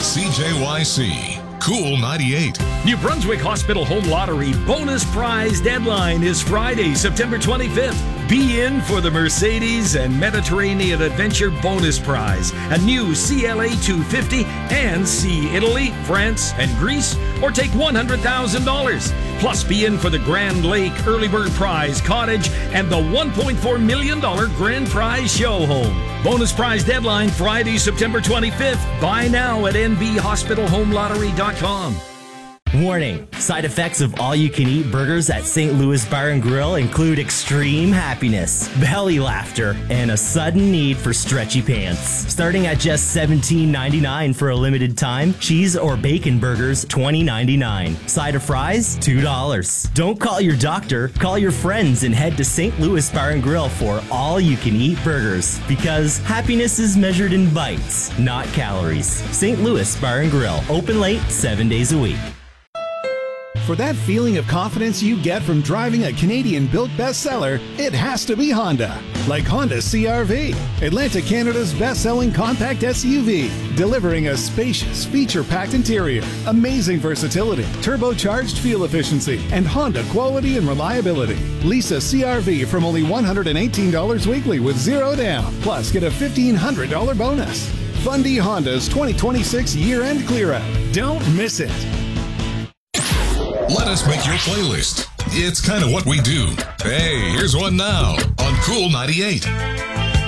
CJYC. Cool 98. New Brunswick Hospital Home Lottery bonus prize deadline is Friday, September 25th. Be in for the Mercedes and Mediterranean Adventure bonus prize, a new CLA 250, and see Italy, France, and Greece, or take $100,000. Plus, be in for the Grand Lake Early Bird Prize Cottage and the $1.4 million Grand Prize Show Home. Bonus prize deadline Friday, September 25th. Buy now at nbhospitalhomelottery.com. Warning, side effects of all-you-can-eat burgers at St. Louis Bar and Grill include extreme happiness, belly laughter, and a sudden need for stretchy pants. Starting at just $17.99 for a limited time, cheese or bacon burgers $20.99. Side of fries $2. Don't call your doctor, call your friends and head to St. Louis Bar and Grill for all-you-can-eat burgers. Because happiness is measured in bites, not calories. St. Louis Bar and Grill, open late 7 days a week. For that feeling of confidence you get from driving a Canadian-built bestseller, it has to be Honda. Like Honda CR-V, Atlantic Canada's best-selling compact SUV, delivering a spacious, feature-packed interior, amazing versatility, turbocharged fuel efficiency, and Honda quality and reliability. Lease a CR-V from only $118 weekly with zero down, plus get a $1,500 bonus. Fundy Honda's 2026 year-end clear-out. Don't miss it. Let us make your playlist. It's kind of what we do. Hey, here's one now on Cool 98.